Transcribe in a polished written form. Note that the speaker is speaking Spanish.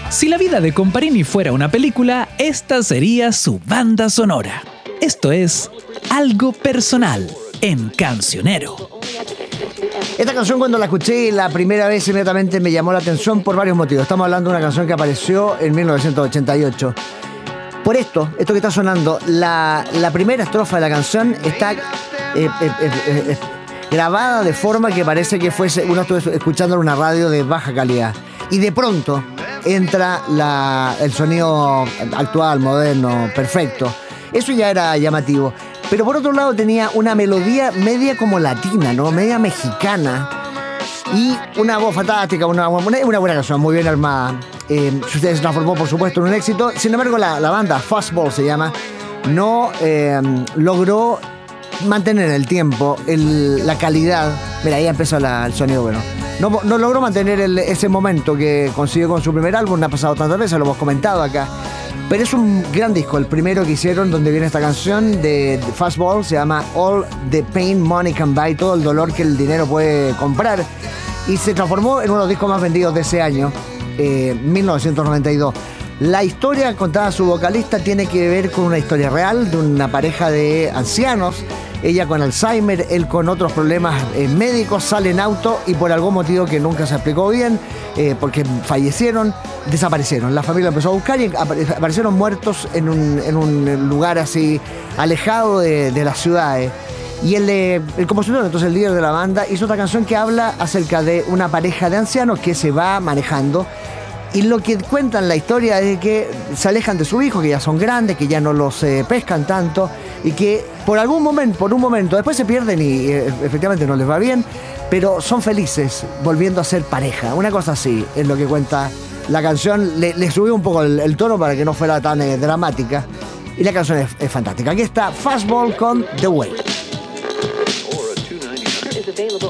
Si la vida de Comparini fuera una película, esta sería su banda sonora. Esto es Algo Personal en Cancionero. Esta canción, cuando la escuché la primera vez, inmediatamente me llamó la atención por varios motivos. Estamos hablando de una canción que apareció en 1988. Por esto que está sonando, la primera estrofa de la canción está grabada de forma que parece que fuese uno estuvo escuchando en una radio de baja calidad. Y de pronto entra el sonido actual, moderno, perfecto. Eso ya era llamativo. Pero por otro lado tenía una melodía media como latina, ¿no? Media mexicana. Y una voz fantástica, una buena canción, muy bien armada. Se transformó, por supuesto, en un éxito. Sin embargo, la banda, Fastball se llama, no logró mantener en el tiempo la calidad. Mira, ahí empezó el sonido bueno. No logró mantener ese momento que consiguió con su primer álbum. No ha pasado tantas veces, lo hemos comentado acá. Pero es un gran disco, el primero que hicieron, donde viene esta canción de Fastball. Se llama All the Pain Money Can Buy, todo el dolor que el dinero puede comprar. Y se transformó en uno de los discos más vendidos de ese año, 1992. La historia contada a su vocalista tiene que ver con una historia real de una pareja de ancianos. Ella con Alzheimer, él con otros problemas médicos, sale en auto y por algún motivo que nunca se explicó bien, porque fallecieron, desaparecieron. La familia empezó a buscar y aparecieron muertos en un lugar así alejado de las ciudades. Y el compositor, entonces el líder de la banda, hizo otra canción que habla acerca de una pareja de ancianos que se va manejando. Y lo que cuentan la historia es que se alejan de su hijo, que ya son grandes, que ya no los pescan tanto, y que por un momento, después se pierden y efectivamente no les va bien, pero son felices volviendo a ser pareja. Una cosa así es lo que cuenta la canción. Le subió un poco el tono para que no fuera tan dramática, y la canción es fantástica. Aquí está Fastball con The Way.